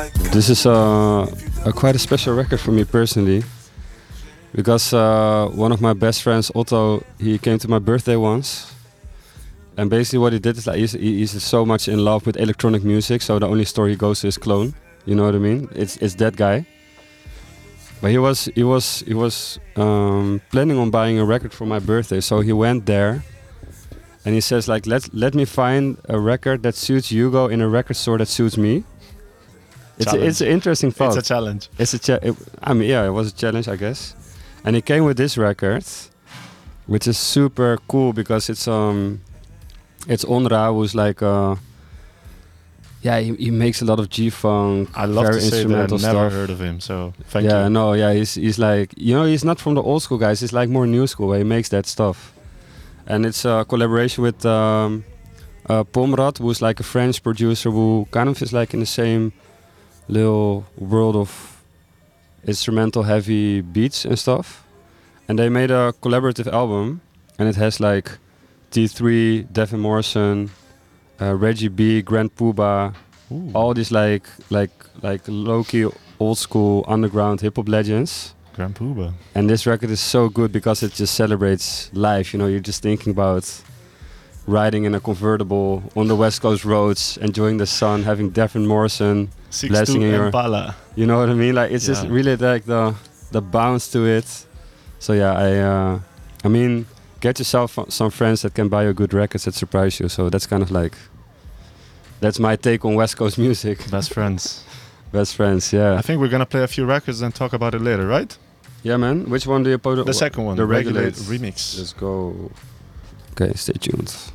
This is a quite a special record for me personally, because one of my best friends, Otto, he came to my birthday once, and basically what he did is like he's so much in love with electronic music, so the only store he goes to is Clone. You know what I mean? It's that guy. But he was planning on buying a record for my birthday, so he went there, and he says like, let me find a record that suits Hugo in a record store that suits me. It's an interesting thought. It's a challenge. I mean, yeah, it was a challenge, I guess. And he came with this record, which is super cool because it's Onra, who's like he makes a lot of G-funk, I love very to say that instrumental I've never stuff. heard of him, so thank Yeah, you. no, yeah, he's like, he's not from the old school guys. He's like more new school where he makes that stuff. And it's a collaboration with Pomrad, who's like a French producer who kind of is like in the same little world of instrumental heavy beats and stuff. And they made a collaborative album, and it has like T3, Devin Morrison, Reggie B, Grand Puba, Ooh. all these like low-key old school underground hip hop legends. Grand Puba. And this record is so good because it just celebrates life. You're just thinking about riding in a convertible on the West Coast roads, enjoying the sun, having Devin Morrison blasting in 6'2" your... Impala. You know what I mean? Like it's just Yeah. really like the bounce to it. So yeah, I mean, get yourself some friends that can buy you good records that surprise you. So that's kind of like, that's my take on West Coast music. Best friends. Best friends, yeah. I think we're gonna play a few records and talk about it later, right? Yeah, man. Which one do you put? The second one, the Regulate Regulate remix. Let's go. Okay, stay tuned.